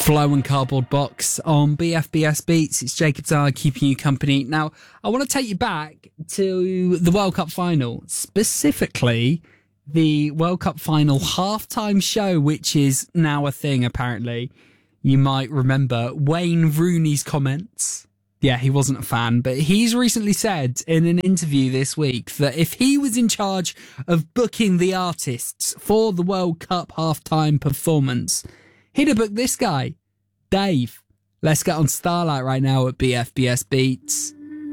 Flow and Cardboard Box on BFBS Beats. It's Jacob Dyer keeping you company. Now, I want to take you back to the World Cup final, specifically the World Cup final halftime show, which is now a thing, apparently. You might remember Wayne Rooney's comments. Yeah, he wasn't a fan, but he's recently said in an interview this week that if he was in charge of booking the artists for the World Cup halftime performance, he'd have booked this guy, Dave. Let's get on Starlight right now at BFBS Beats.